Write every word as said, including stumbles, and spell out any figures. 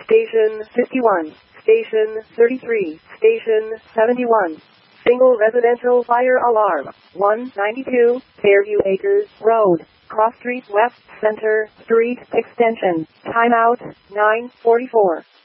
Station fifty-one. Station thirty-three. Station seventy-one. Single residential fire alarm. one ninety-two, Fairview Acres Road, Cross Street West Center Street Extension. Timeout, nine forty-four.